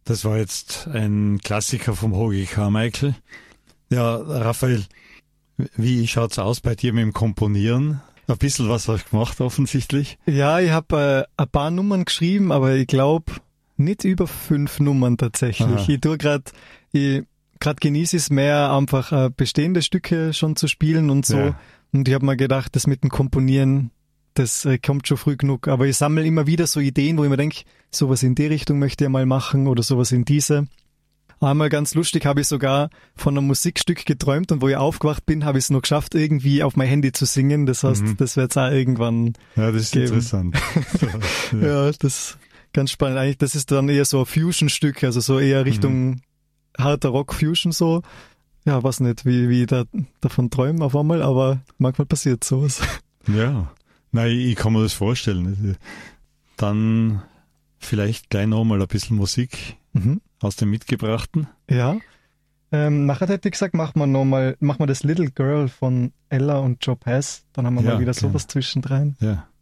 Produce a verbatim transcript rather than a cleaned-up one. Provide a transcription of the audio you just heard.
Das war jetzt ein Klassiker vom Hoagy Carmichael. Ja, Raphael, wie schaut's aus bei dir mit dem Komponieren? Ein bisschen was hast du gemacht offensichtlich. Ja, ich habe äh, ein paar Nummern geschrieben, aber ich glaube nicht über fünf Nummern tatsächlich. Aha. Ich tue gerade, ich gerade genieße es mehr, einfach äh, bestehende Stücke schon zu spielen und so. Ja. Und ich habe mir gedacht, das mit dem Komponieren, das äh, kommt schon früh genug. Aber ich sammle immer wieder so Ideen, wo ich mir denke, sowas in die Richtung möchte ich mal machen oder sowas in diese. Einmal ganz lustig habe ich sogar von einem Musikstück geträumt und wo ich aufgewacht bin, habe ich es noch geschafft, irgendwie auf mein Handy zu singen. Das heißt, mhm. das wird es auch irgendwann Ja, das ist geben. Interessant. ja. ja, das ist ganz spannend. Eigentlich, das ist dann eher so ein Fusion-Stück, also so eher Richtung mhm. harter Rock-Fusion so. Ja, weiß nicht, wie, wie ich da davon träume auf einmal, aber manchmal passiert sowas. Ja, nein, ich kann mir das vorstellen. Dann vielleicht gleich nochmal ein bisschen Musik. Mhm. Aus dem Mitgebrachten? Ja. Ähm, nachher hätte ich gesagt, machen wir nochmal, machen wir das Little Girl von Ella und Joe Pass. Dann haben wir ja, mal wieder sowas zwischendrin. Ja.